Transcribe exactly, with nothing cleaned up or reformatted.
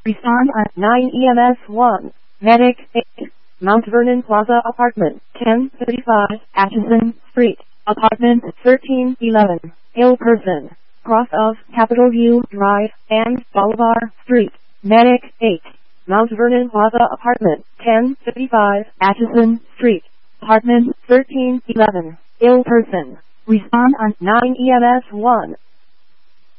Respond on nine E M S one. Medic eight. Mount Vernon Plaza Apartment, ten thirty-five, Atchison Street, Apartment thirteen eleven, ill person, cross of Capitol View Drive and Bolivar Street. Medic eight. Mount Vernon Plaza Apartment, ten thirty-five, Atchison Street, Apartment thirteen eleven, ill person. Respond on nine E M S one.